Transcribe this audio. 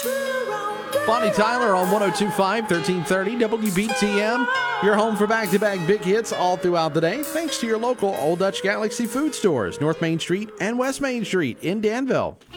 Bonnie Tyler on 102.5, 1330 WBTM. Your home for back-to-back big hits all throughout the day. Thanks to your local Old Dutch Galaxy food stores, North Main Street and West Main Street in Danville.